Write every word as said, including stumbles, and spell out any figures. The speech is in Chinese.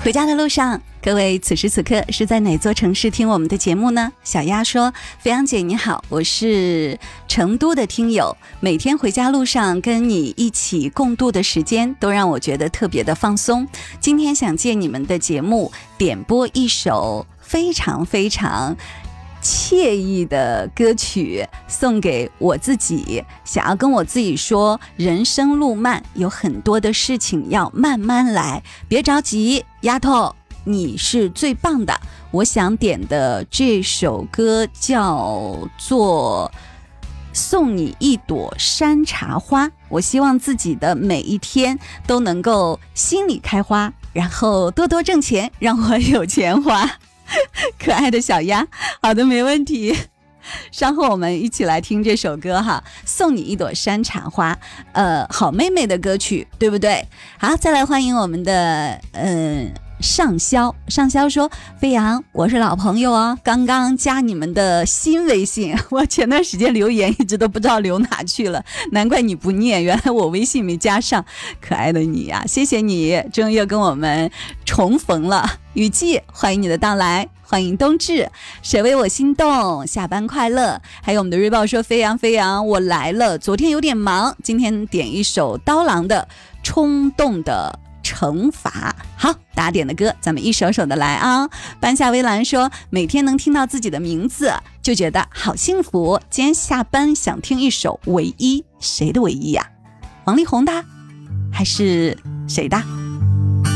回家的路上，各位此时此刻是在哪座城市听我们的节目呢？小丫说，飞扬姐你好，我是成都的听友，每天回家路上跟你一起共度的时间都让我觉得特别的放松。今天想借你们的节目点播一首非常非常惬意的歌曲送给我自己，想要跟我自己说，人生路漫，有很多的事情要慢慢来，别着急，丫头你是最棒的。我想点的这首歌叫做送你一朵山茶花，我希望自己的每一天都能够心里开花，然后多多挣钱，让我有钱花。可爱的小鸭，好的，没问题。稍后我们一起来听这首歌哈，送你一朵山茶花，呃，好妹妹的歌曲，对不对？好，再来欢迎我们的嗯、呃、上霄。上霄说，飞扬，我是老朋友哦，刚刚加你们的新微信，我前段时间留言一直都不知道留哪去了，难怪你不念，原来我微信没加上。可爱的你呀、啊，谢谢你，终于又跟我们重逢了。雨季，欢迎你的到来，欢迎冬至，谁为我心动，下班快乐。还有我们的日报说，飞扬飞扬我来了，昨天有点忙，今天点一首刀郎的冲动的惩罚。好，大家点的歌咱们一首首的来啊。半夏微澜说，每天能听到自己的名字就觉得好幸福，今天下班想听一首唯一，谁的唯一呀、啊？王力宏的还是谁的？